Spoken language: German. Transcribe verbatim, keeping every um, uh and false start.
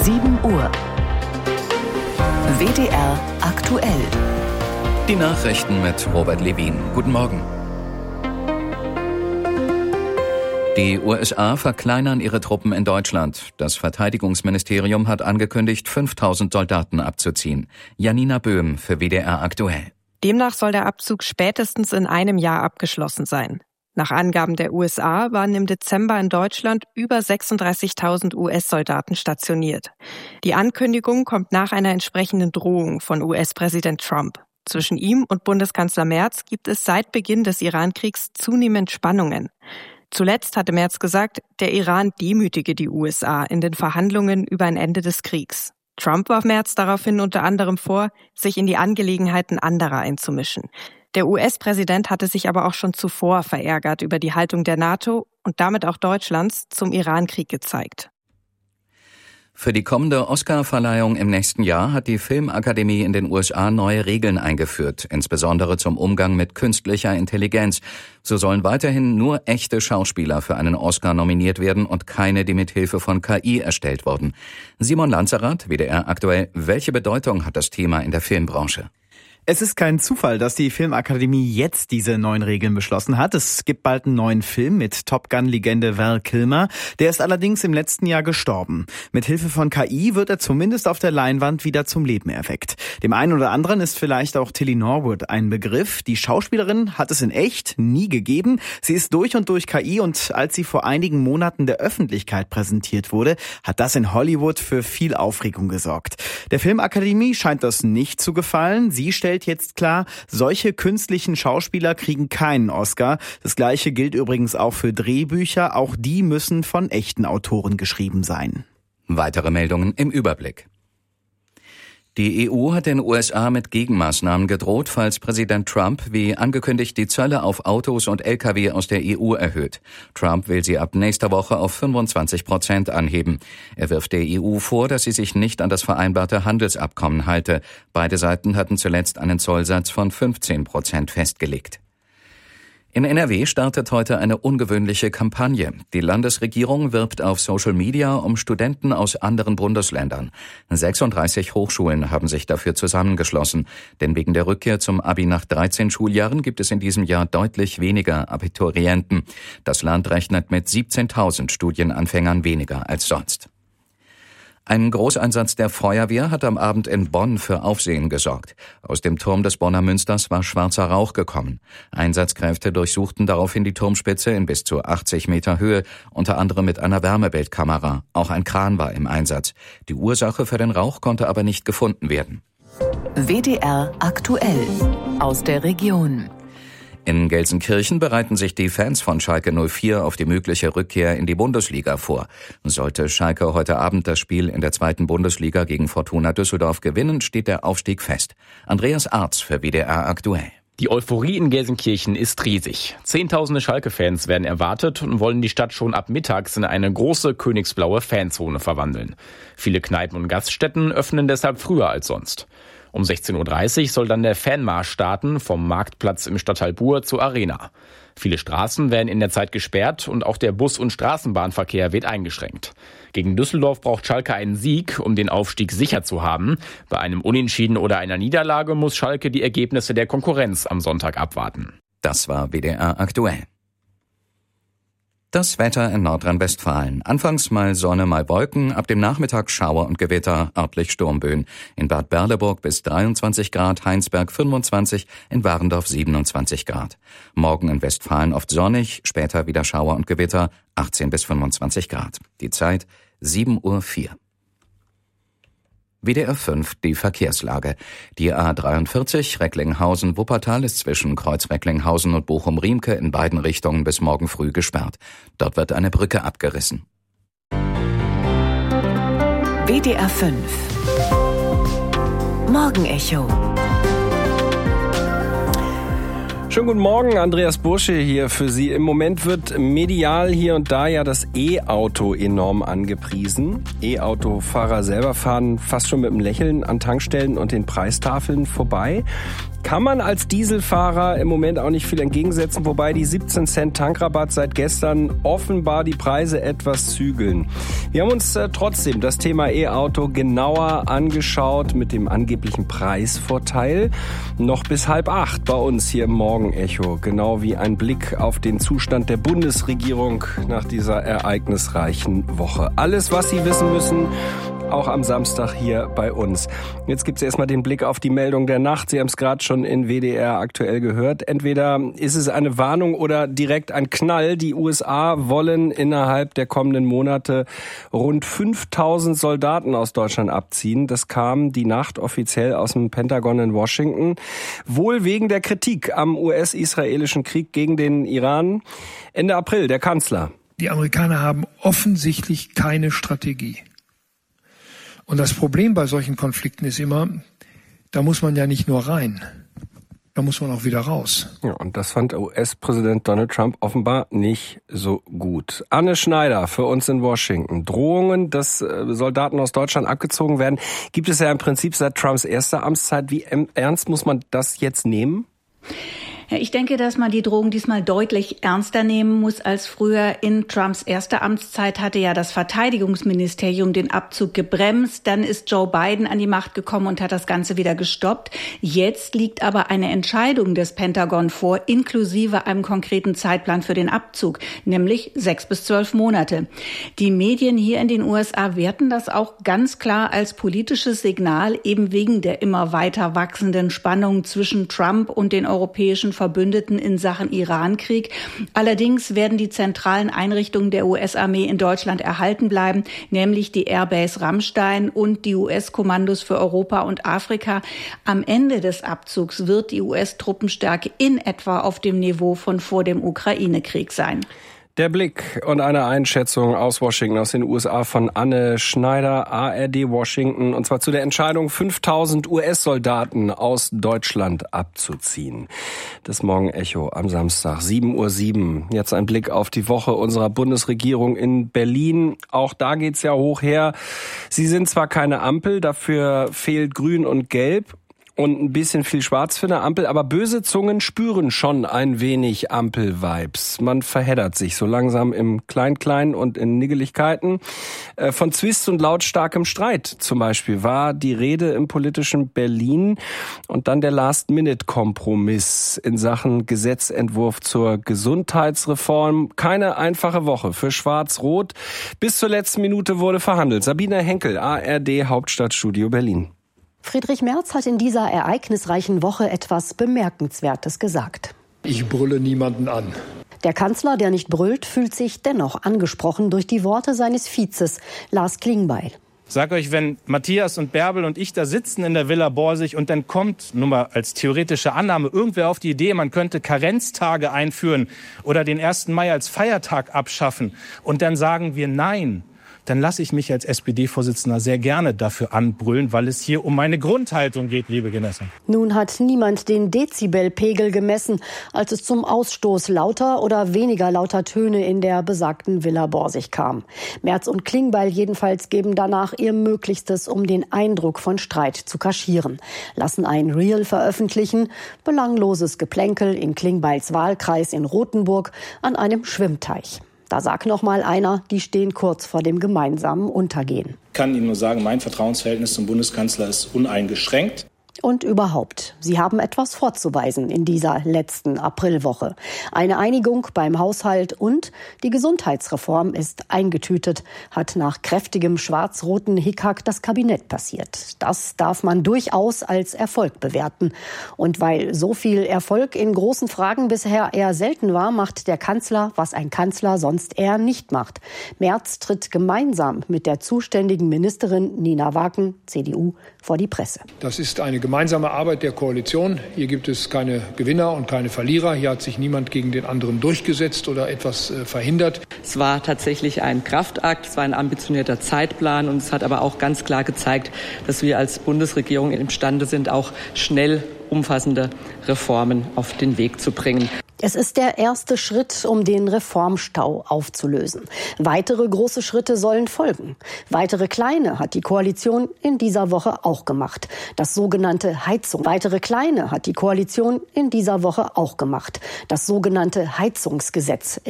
sieben Uhr. W D R aktuell. Die Nachrichten mit Robert Levin. Guten Morgen. Die U S A verkleinern ihre Truppen in Deutschland. Das Verteidigungsministerium hat angekündigt, fünftausend Soldaten abzuziehen. Janina Böhm für W D R aktuell. Demnach soll der Abzug spätestens in einem Jahr abgeschlossen sein. Nach Angaben der U S A waren im Dezember in Deutschland über sechsunddreißigtausend U S-Soldaten stationiert. Die Ankündigung kommt nach einer entsprechenden Drohung von U S-Präsident Trump. Zwischen ihm und Bundeskanzler Merz gibt es seit Beginn des Iran-Kriegs zunehmend Spannungen. Zuletzt hatte Merz gesagt, der Iran demütige die U S A in den Verhandlungen über ein Ende des Kriegs. Trump warf Merz daraufhin unter anderem vor, sich in die Angelegenheiten anderer einzumischen. Der U S-Präsident hatte sich aber auch schon zuvor verärgert über die Haltung der NATO und damit auch Deutschlands zum Iran-Krieg gezeigt. Für die kommende Oscar-Verleihung im nächsten Jahr hat die Filmakademie in den U S A neue Regeln eingeführt, insbesondere zum Umgang mit künstlicher Intelligenz. So sollen weiterhin nur echte Schauspieler für einen Oscar nominiert werden und keine, die mit Hilfe von K I erstellt wurden. Simon Lanzerath, W D R aktuell, welche Bedeutung hat das Thema in der Filmbranche? Es ist kein Zufall, dass die Filmakademie jetzt diese neuen Regeln beschlossen hat. Es gibt bald einen neuen Film mit Top Gun-Legende Val Kilmer. Der ist allerdings im letzten Jahr gestorben. Mit Hilfe von K I wird er zumindest auf der Leinwand wieder zum Leben erweckt. Dem einen oder anderen ist vielleicht auch Tilly Norwood ein Begriff. Die Schauspielerin hat es in echt nie gegeben. Sie ist durch und durch K I und als sie vor einigen Monaten der Öffentlichkeit präsentiert wurde, hat das in Hollywood für viel Aufregung gesorgt. Der Filmakademie scheint das nicht zu gefallen. Sie stellt jetzt klar, solche künstlichen Schauspieler kriegen keinen Oscar. Das Gleiche gilt übrigens auch für Drehbücher. Auch die müssen von echten Autoren geschrieben sein. Weitere Meldungen im Überblick. Die E U hat den U S A mit Gegenmaßnahmen gedroht, falls Präsident Trump, wie angekündigt, die Zölle auf Autos und L K W aus der E U erhöht. Trump will sie ab nächster Woche auf fünfundzwanzig Prozent anheben. Er wirft der E U vor, dass sie sich nicht an das vereinbarte Handelsabkommen halte. Beide Seiten hatten zuletzt einen Zollsatz von fünfzehn Prozent festgelegt. In N R W startet heute eine ungewöhnliche Kampagne. Die Landesregierung wirbt auf Social Media um Studenten aus anderen Bundesländern. sechsunddreißig Hochschulen haben sich dafür zusammengeschlossen. Denn wegen der Rückkehr zum Abi nach dreizehn Schuljahren gibt es in diesem Jahr deutlich weniger Abiturienten. Das Land rechnet mit siebzehntausend Studienanfängern weniger als sonst. Ein Großeinsatz der Feuerwehr hat am Abend in Bonn für Aufsehen gesorgt. Aus dem Turm des Bonner Münsters war schwarzer Rauch gekommen. Einsatzkräfte durchsuchten daraufhin die Turmspitze in bis zu achtzig Meter Höhe, unter anderem mit einer Wärmebildkamera. Auch ein Kran war im Einsatz. Die Ursache für den Rauch konnte aber nicht gefunden werden. W D R aktuell aus der Region. In Gelsenkirchen bereiten sich die Fans von Schalke null vier auf die mögliche Rückkehr in die Bundesliga vor. Sollte Schalke heute Abend das Spiel in der zweiten Bundesliga gegen Fortuna Düsseldorf gewinnen, steht der Aufstieg fest. Andreas Arz für W D R aktuell. Die Euphorie in Gelsenkirchen ist riesig. Zehntausende Schalke-Fans werden erwartet und wollen die Stadt schon ab mittags in eine große königsblaue Fanzone verwandeln. Viele Kneipen und Gaststätten öffnen deshalb früher als sonst. Um sechzehn Uhr dreißig soll dann der Fanmarsch starten, vom Marktplatz im Stadtteil Buhr zur Arena. Viele Straßen werden in der Zeit gesperrt und auch der Bus- und Straßenbahnverkehr wird eingeschränkt. Gegen Düsseldorf braucht Schalke einen Sieg, um den Aufstieg sicher zu haben. Bei einem Unentschieden oder einer Niederlage muss Schalke die Ergebnisse der Konkurrenz am Sonntag abwarten. Das war W D R aktuell. Das Wetter in Nordrhein-Westfalen. Anfangs mal Sonne, mal Wolken, ab dem Nachmittag Schauer und Gewitter, örtlich Sturmböen. In Bad Berleburg bis dreiundzwanzig Grad, Heinsberg fünfundzwanzig, in Warendorf siebenundzwanzig Grad. Morgen in Westfalen oft sonnig, später wieder Schauer und Gewitter, achtzehn bis fünfundzwanzig Grad. Die Zeit sieben Uhr vier. W D R fünf, die Verkehrslage. Die A dreiundvierzig Recklinghausen-Wuppertal ist zwischen Kreuz Recklinghausen und Bochum-Riemke in beiden Richtungen bis morgen früh gesperrt. Dort wird eine Brücke abgerissen. W D R fünf Morgenecho. Schönen guten Morgen, Andreas Bursche hier für Sie. Im Moment wird medial hier und da ja das E-Auto enorm angepriesen. E-Auto-Fahrer selber fahren fast schon mit einem Lächeln an Tankstellen und den Preistafeln vorbei. Kann man als Dieselfahrer im Moment auch nicht viel entgegensetzen, wobei die siebzehn Cent Tankrabatt seit gestern offenbar die Preise etwas zügeln. Wir haben uns äh, trotzdem das Thema E-Auto genauer angeschaut mit dem angeblichen Preisvorteil. Noch bis halb acht bei uns hier im Morgenecho, genau wie ein Blick auf den Zustand der Bundesregierung nach dieser ereignisreichen Woche. Alles, was Sie wissen müssen, auch am Samstag hier bei uns. Jetzt gibt es erstmal den Blick auf die Meldung der Nacht. Sie haben es gerade schon in W D R aktuell gehört. Entweder ist es eine Warnung oder direkt ein Knall. Die U S A wollen innerhalb der kommenden Monate rund fünftausend Soldaten aus Deutschland abziehen. Das kam die Nacht offiziell aus dem Pentagon in Washington. Wohl wegen der Kritik am U S-israelischen Krieg gegen den Iran. Ende April, der Kanzler. Die Amerikaner haben offensichtlich keine Strategie. Und das Problem bei solchen Konflikten ist immer, da muss man ja nicht nur rein, da muss man auch wieder raus. Ja, und das fand U S-Präsident Donald Trump offenbar nicht so gut. Anne Schneider für uns in Washington. Drohungen, dass Soldaten aus Deutschland abgezogen werden, gibt es ja im Prinzip seit Trumps erster Amtszeit. Wie ernst muss man das jetzt nehmen? Ja, ich denke, dass man die Drohung diesmal deutlich ernster nehmen muss als früher. In Trumps erster Amtszeit hatte ja das Verteidigungsministerium den Abzug gebremst. Dann ist Joe Biden an die Macht gekommen und hat das Ganze wieder gestoppt. Jetzt liegt aber eine Entscheidung des Pentagon vor, inklusive einem konkreten Zeitplan für den Abzug, nämlich sechs bis zwölf Monate. Die Medien hier in den U S A werten das auch ganz klar als politisches Signal, eben wegen der immer weiter wachsenden Spannung zwischen Trump und den europäischen Verbündeten in Sachen Irankrieg. Allerdings werden die zentralen Einrichtungen der U S-Armee in Deutschland erhalten bleiben, nämlich die Airbase Ramstein und die U S-Kommandos für Europa und Afrika. Am Ende des Abzugs wird die U S-Truppenstärke in etwa auf dem Niveau von vor dem Ukraine-Krieg sein. Der Blick und eine Einschätzung aus Washington, aus den U S A von Anne Schneider, A R D Washington, und zwar zu der Entscheidung, fünftausend U S-Soldaten aus Deutschland abzuziehen. Das Morgenecho am Samstag, sieben Uhr sieben. Jetzt ein Blick auf die Woche unserer Bundesregierung in Berlin. Auch da geht's ja hoch her. Sie sind zwar keine Ampel, dafür fehlt Grün und Gelb und ein bisschen viel Schwarz für eine Ampel, aber böse Zungen spüren schon ein wenig Ampel-Vibes. Man verheddert sich so langsam im Klein-Klein und in Niggeligkeiten. Von Zwist und lautstarkem Streit zum Beispiel war die Rede im politischen Berlin und dann der Last-Minute-Kompromiss in Sachen Gesetzentwurf zur Gesundheitsreform. Keine einfache Woche für Schwarz-Rot. Bis zur letzten Minute wurde verhandelt. Sabine Henkel, A R D Hauptstadtstudio Berlin. Friedrich Merz hat in dieser ereignisreichen Woche etwas Bemerkenswertes gesagt. Ich brülle niemanden an. Der Kanzler, der nicht brüllt, fühlt sich dennoch angesprochen durch die Worte seines Vizes, Lars Klingbeil. Sag euch, wenn Matthias und Bärbel und ich da sitzen in der Villa Borsig und dann kommt, nur mal als theoretische Annahme, irgendwer auf die Idee, man könnte Karenztage einführen oder den ersten Mai als Feiertag abschaffen und dann sagen wir nein, dann lasse ich mich als S P D-Vorsitzender sehr gerne dafür anbrüllen, weil es hier um meine Grundhaltung geht, liebe Genossen. Nun hat niemand den Dezibelpegel gemessen, als es zum Ausstoß lauter oder weniger lauter Töne in der besagten Villa Borsig kam. Merz und Klingbeil jedenfalls geben danach ihr Möglichstes, um den Eindruck von Streit zu kaschieren. Lassen ein Reel veröffentlichen, belangloses Geplänkel in Klingbeils Wahlkreis in Rothenburg an einem Schwimmteich. Da sagt noch mal einer, die stehen kurz vor dem gemeinsamen Untergehen. Ich kann Ihnen nur sagen, mein Vertrauensverhältnis zum Bundeskanzler ist uneingeschränkt. Und überhaupt, Sie haben etwas vorzuweisen in dieser letzten Aprilwoche. Eine Einigung beim Haushalt und die Gesundheitsreform ist eingetütet, hat nach kräftigem schwarz-roten Hickhack das Kabinett passiert. Das darf man durchaus als Erfolg bewerten. Und weil so viel Erfolg in großen Fragen bisher eher selten war, macht der Kanzler, was ein Kanzler sonst eher nicht macht. Merz tritt gemeinsam mit der zuständigen Ministerin Nina Waken, C D U, vor die Presse. Das ist eine gemeinsame Arbeit der Koalition. Hier gibt es keine Gewinner und keine Verlierer. Hier hat sich niemand gegen den anderen durchgesetzt oder etwas äh, verhindert. Es war tatsächlich ein Kraftakt, es war ein ambitionierter Zeitplan und es hat aber auch ganz klar gezeigt, dass wir als Bundesregierung imstande sind, auch schnell umfassende Reformen auf den Weg zu bringen. Es ist der erste Schritt, um den Reformstau aufzulösen. Weitere große Schritte sollen folgen. Weitere kleine hat die Koalition in dieser Woche auch gemacht. Das sogenannte Heizung. Weitere kleine hat die Koalition in dieser Woche auch gemacht. Das sogenannte Heizungsgesetz.